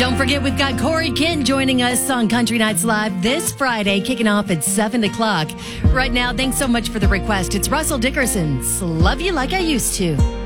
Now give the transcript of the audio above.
Don't forget, we've got Corey Kent joining us on Country Nights Live this Friday, kicking off at 7 o'clock. Right now, thanks so much for the request. It's Russell Dickerson's Love You Like I Used to.